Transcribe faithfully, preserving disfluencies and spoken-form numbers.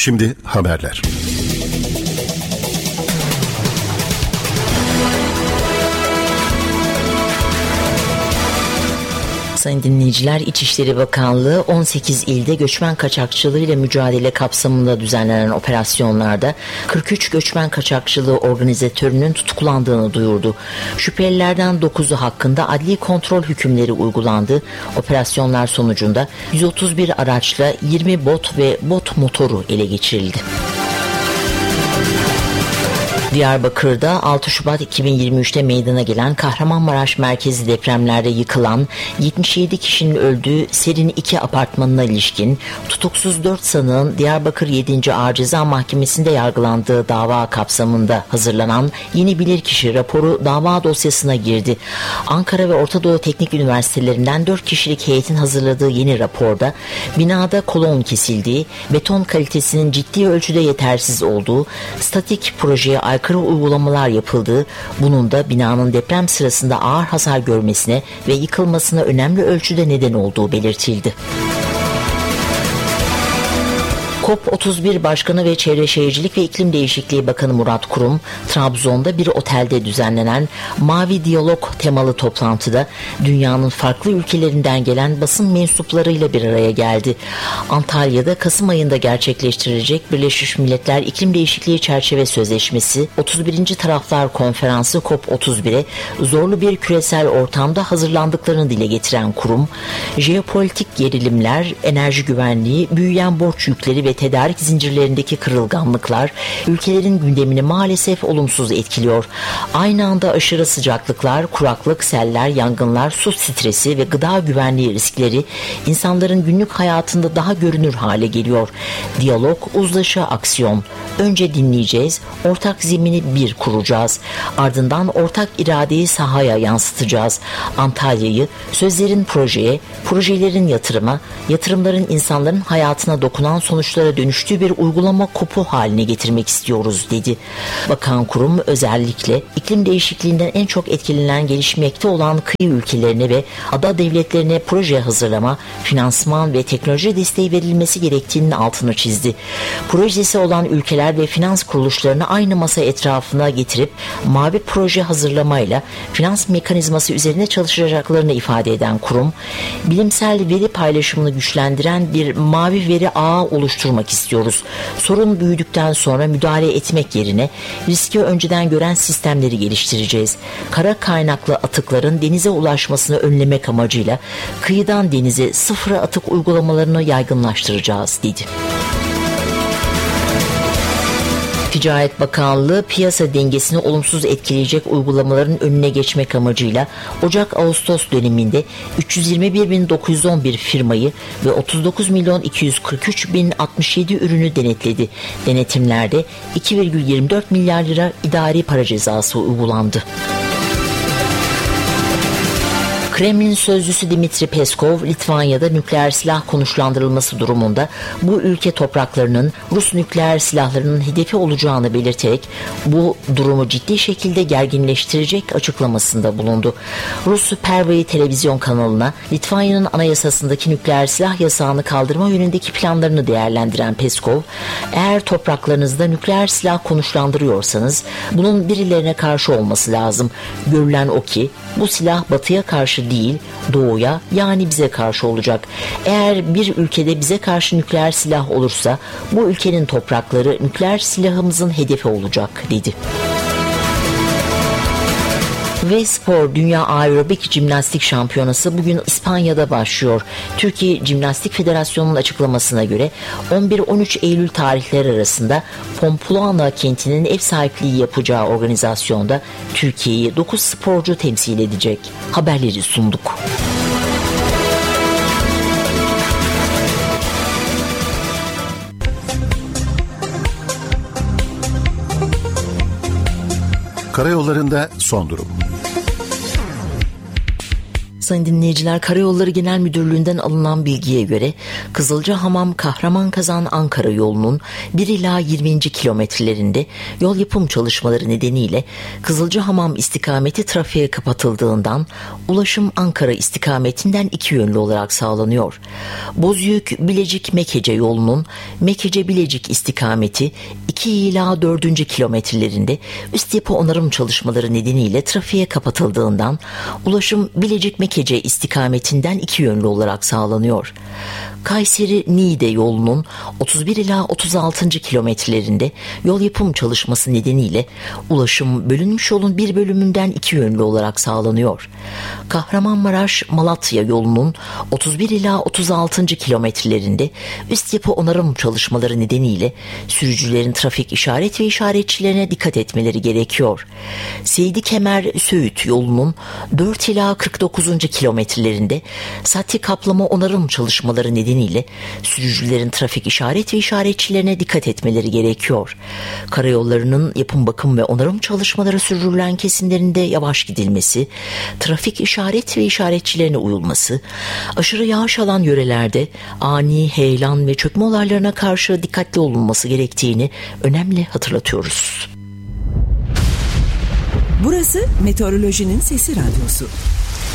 Şimdi haberler. Sayın dinleyiciler, İçişleri Bakanlığı on sekiz ilde göçmen kaçakçılığı ile mücadele kapsamında düzenlenen operasyonlarda kırk üç göçmen kaçakçılığı organizatörünün tutuklandığını duyurdu. Şüphelilerden dokuzu hakkında adli kontrol hükümleri uygulandı. Operasyonlar sonucunda yüz otuz bir araçla yirmi bot ve bot motoru ele geçirildi. Diyarbakır'da altı Şubat iki bin yirmi üçte meydana gelen Kahramanmaraş merkezi depremlerde yıkılan yetmiş yedi kişinin öldüğü Serin iki apartmanına ilişkin tutuksuz dört sanığın Diyarbakır yedinci Ağır Ceza Mahkemesi'nde yargılandığı dava kapsamında hazırlanan yeni bilirkişi raporu dava dosyasına girdi. Ankara ve Orta Doğu Teknik Üniversitelerinden dört kişilik heyetin hazırladığı yeni raporda binada kolon kesildiği, beton kalitesinin ciddi ölçüde yetersiz olduğu, statik projeye aykırı uygulamalar yapıldığı, bunun da binanın deprem sırasında ağır hasar görmesine ve yıkılmasına önemli ölçüde neden olduğu belirtildi. COP otuz bir Başkanı ve Çevre Şehircilik ve İklim Değişikliği Bakanı Murat Kurum, Trabzon'da bir otelde düzenlenen Mavi Diyalog temalı toplantıda dünyanın farklı ülkelerinden gelen basın mensuplarıyla bir araya geldi. Antalya'da Kasım ayında gerçekleştirilecek Birleşmiş Milletler İklim Değişikliği Çerçeve Sözleşmesi otuz birinci Taraflar Konferansı COP otuz bire zorlu bir küresel ortamda hazırlandıklarını dile getiren kurum, jeopolitik gerilimler, enerji güvenliği, büyüyen borç yükleri ve tedarik zincirlerindeki kırılganlıklar ülkelerin gündemini maalesef olumsuz etkiliyor. Aynı anda aşırı sıcaklıklar, kuraklık, seller, yangınlar, su stresi ve gıda güvenliği riskleri insanların günlük hayatında daha görünür hale geliyor. Diyalog, uzlaşı, aksiyon. Önce dinleyeceğiz, ortak zemini bir kuracağız. Ardından ortak iradeyi sahaya yansıtacağız. Antalya'yı sözlerin projeye, projelerin yatırıma, yatırımların insanların hayatına dokunan sonuçlara dönüştüğü bir uygulama kopu haline getirmek istiyoruz dedi. Bakan kurum özellikle iklim değişikliğinden en çok etkilenen gelişmekte olan kıyı ülkelerine ve ada devletlerine proje hazırlama, finansman ve teknoloji desteği verilmesi gerektiğinin altını çizdi. Projesi olan ülkeler ve finans kuruluşlarını aynı masa etrafına getirip mavi proje hazırlamayla finans mekanizması üzerine çalışacaklarını ifade eden kurum, bilimsel veri paylaşımını güçlendiren bir mavi veri ağı oluşturmak istiyoruz. Sorun büyüdükten sonra müdahale etmek yerine riski önceden gören sistemleri geliştireceğiz. Kara kaynaklı atıkların denize ulaşmasını önlemek amacıyla kıyıdan denize sıfıra atık uygulamalarını yaygınlaştıracağız dedi. Ticaret Bakanlığı piyasa dengesini olumsuz etkileyecek uygulamaların önüne geçmek amacıyla Ocak-Ağustos döneminde üç yüz yirmi bir bin dokuz yüz on bir firmayı ve otuz dokuz milyon iki yüz kırk üç bin altmış yedi ürünü denetledi. Denetimlerde iki virgül yirmi dört milyar lira idari para cezası uygulandı. Kremlin sözcüsü Dmitri Peskov, Litvanya'da nükleer silah konuşlandırılması durumunda bu ülke topraklarının Rus nükleer silahlarının hedefi olacağını belirterek bu durumu ciddi şekilde gerginleştirecek açıklamasında bulundu. Rus Pervay televizyon kanalına Litvanya'nın anayasasındaki nükleer silah yasağını kaldırma yönündeki planlarını değerlendiren Peskov, eğer topraklarınızda nükleer silah konuşlandırıyorsanız bunun birilerine karşı olması lazım. Görülen o ki bu silah batıya karşı değil, doğuya yani bize karşı olacak. Eğer bir ülkede bize karşı nükleer silah olursa bu ülkenin toprakları nükleer silahımızın hedefi olacak dedi. Ve spor, Dünya Aerobik Jimnastik Şampiyonası bugün İspanya'da başlıyor. Türkiye Jimnastik Federasyonu'nun açıklamasına göre on bir on üç Eylül tarihleri arasında Pamplona kentinin ev sahipliği yapacağı organizasyonda Türkiye'yi dokuz sporcu temsil edecek. Haberleri sunduk. Karayollarında son durum. Sayın dinleyiciler, Karayolları Genel Müdürlüğü'nden alınan bilgiye göre Kızılcahamam Kahramanmaraş Ankara yolunun bir ila yirminci kilometrelerinde yol yapım çalışmaları nedeniyle Kızılcahamam istikameti trafiğe kapatıldığından ulaşım Ankara istikametinden iki yönlü olarak sağlanıyor. Bozüyük Bilecik Mekece yolunun Mekece Bilecik istikameti iki ila dördüncü kilometrelerinde üst yapı onarım çalışmaları nedeniyle trafiğe kapatıldığından ulaşım Bilecik Mekece istikametinden iki yönlü olarak sağlanıyor. Kayseri-Niğde yolunun otuz bir ila otuz altıncı kilometrelerinde yol yapım çalışması nedeniyle ulaşım bölünmüş yolun bir bölümünden iki yönlü olarak sağlanıyor. Kahramanmaraş-Malatya yolunun otuz bir ila otuz altıncı kilometrelerinde üst yapı onarım çalışmaları nedeniyle sürücülerin trafik işaret ve işaretçilerine dikkat etmeleri gerekiyor. Seydi Kemer-Söğüt yolunun dört ila kırk dokuzuncu kilometrelerinde sati kaplama onarım çalışmaları nedeniyle sürücülerin trafik işaret ve işaretçilerine dikkat etmeleri gerekiyor. Karayollarının yapım bakım ve onarım çalışmaları sürdürülen kesimlerinde yavaş gidilmesi, trafik işaret ve işaretçilerine uyulması, aşırı yağış alan yörelerde ani heyelan ve çökme olaylarına karşı dikkatli olunması gerektiğini önemli hatırlatıyoruz. Burası Meteorolojinin Sesi Radyosu.